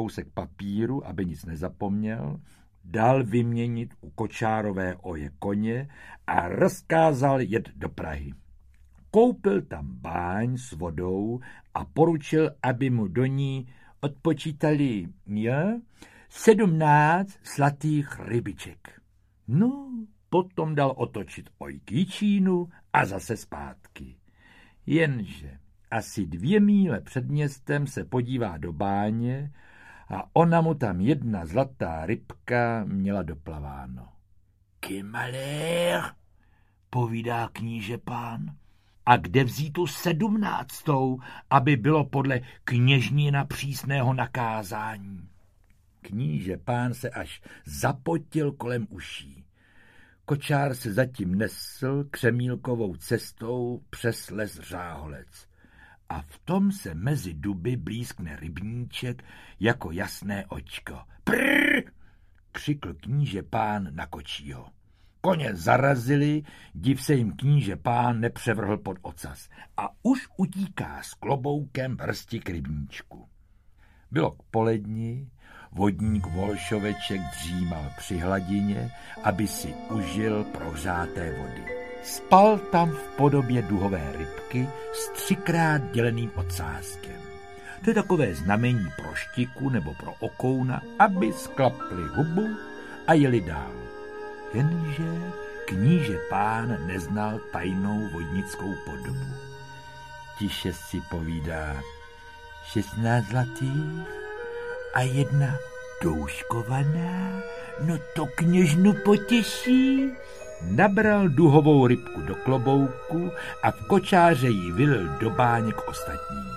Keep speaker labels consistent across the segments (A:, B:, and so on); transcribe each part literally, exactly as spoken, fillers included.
A: kousek papíru, aby nic nezapomněl, dal vyměnit u Kočárové oje koně a rozkázal jet do Prahy. Koupil tam báň s vodou a poručil, aby mu do ní odpočítali je, sedmnáct zlatých rybiček. No, potom dal otočit oj k Jičínu a zase zpátky. Jenže asi dvě míle před městem se podívá do báně a ona mu tam jedna zlatá rybka měla doplaváno. Kymalér, povídá kníže pán. A kde vzít tu sedmnáctou, aby bylo podle kněžnina přísného nakázání? Kníže pán se až zapotil kolem uší. Kočár se zatím nesl křemílkovou cestou přes les Řáholec. A v tom se mezi duby blízkne rybníček jako jasné očko. Prrr! Křikl kníže pán na kočího. Koně zarazili, div se jim kníže pán nepřevrhl pod ocas a už utíká s kloboukem vrsti k rybníčku. Bylo k poledni, vodník Volšoveček dřímal při hladině, aby si užil prohřáté vody. Spal tam v podobě duhové rybky s třikrát děleným ocáskem. To je takové znamení pro štiku nebo pro okouna, aby sklapli hubu a jeli dál. Jenže kníže pán neznal tajnou vodnickou podobu. Tiše si povídá, šestnáct zlatých a jedna douškovaná, no to kněžnu potěší. Nabral duhovou rybku do klobouku a v kočáře ji vylil do báně k ostatním.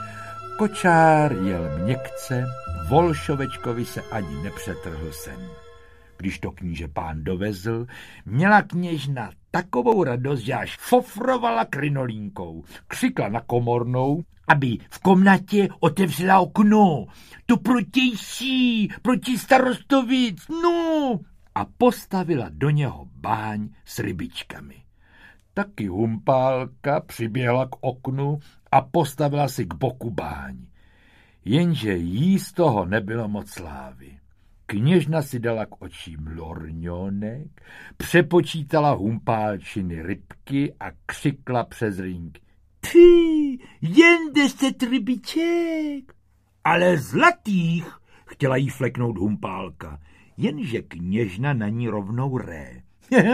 A: Kočár jel měkce, Volšovečkovi se ani nepřetrhl sen. Když to kníže pán dovezl, měla kněžna takovou radost, že až fofrovala krinolínkou. Křikla na komornou, aby v komnatě otevřela okno. To protější, proti starostovic, no! A postavila do něho báň s rybičkami. Taky Humpálka přiběhla k oknu a postavila si k boku báň. Jenže jí z toho nebylo moc slávy. Kněžna si dala k očím lorňonek, přepočítala Humpálčiny rybky a křikla přes rýnk. Ty, jen deset rybiček! Ale zlatých, chtěla jí fleknout Humpálka, jenže kněžna na ní rovnou ré.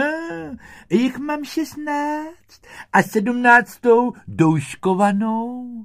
A: Jich mám šestnáct a sedmnáctou douškovanou.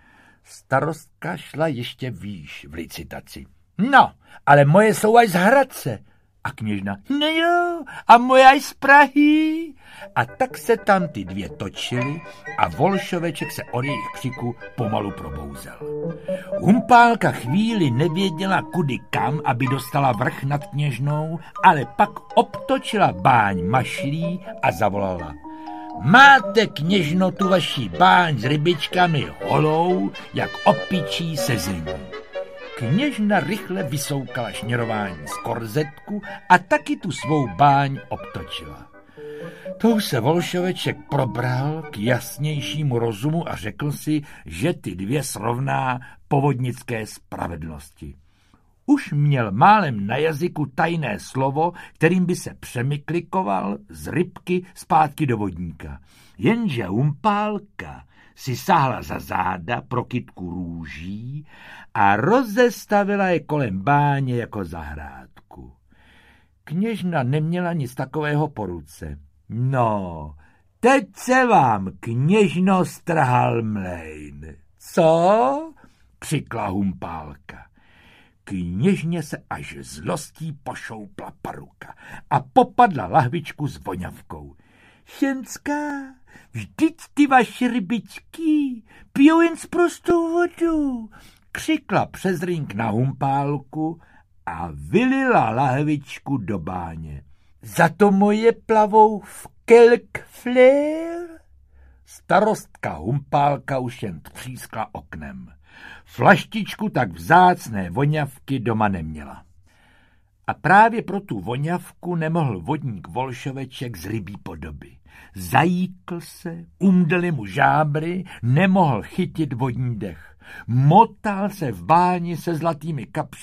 A: Starostka šla ještě výš v licitaci. No, ale moje jsou až z Hradce. A kněžna, no jo, a moje až z Prahy. A tak se tam ty dvě točily a Volšoveček se od jejich křiku pomalu probouzel. Humpálka chvíli nevěděla kudy kam, aby dostala vrch nad kněžnou, ale pak obtočila báň mašlí a zavolala. Máte, kněžno, tu vaši báň s rybičkami holou, jak opičí sezení. Kněžna rychle vysoukala šněrování z korzetku a taky tu svou báň obtočila. Tou se Volšoveček probral k jasnějšímu rozumu a řekl si, že ty dvě srovná povodnické spravedlnosti. Už měl málem na jazyku tajné slovo, kterým by se přemyklikoval z rybky zpátky do vodníka. Jenže Humpálka si sáhla za záda pro kytku růží a rozestavila je kolem báně jako zahrádku. Kněžna neměla nic takového po ruce. No, teď se vám, kněžno, strhal mlejn. Co? Křikla Humpálka. Kněžně se až zlostí pošoupla paruka a popadla lahvičku s voňavkou. Ženská, vždyť ty vaše rybičky pijou jen z prostou vodu, křikla přes rýnk na Humpálku a vylila lahvičku do báně. Za to moje plavou v kelkflér? Starostka Humpálka už jen třískla oknem. Flaštičku tak vzácné voňavky doma neměla. A právě pro tu voňavku nemohl vodník Volšoveček z rybí podoby. Zajíkl se, umdly mu žábry, nemohl chytit vodní dech. Motal se v báni se zlatými kapři